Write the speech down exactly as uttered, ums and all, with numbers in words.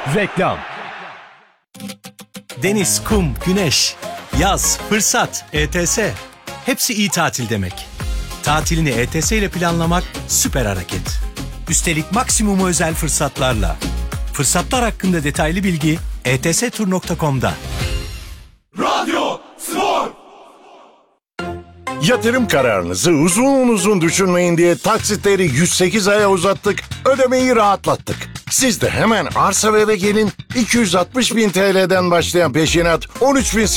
Reklam. Deniz, kum, güneş, yaz, fırsat, E T S. Hepsi iyi tatil demek. Tatilini E T S ile planlamak süper hareket. Üstelik maksimumu özel fırsatlarla. Fırsatlar hakkında detaylı bilgi e t s tur nokta com'da. Radyo Spor. Yatırım kararınızı uzun uzun düşünmeyin diye taksitleri yüz sekiz aya uzattık, ödemeyi rahatlattık. Siz de hemen arsa ve eve gelin, iki yüz altmış bin T L'den başlayan peşinat on üç bin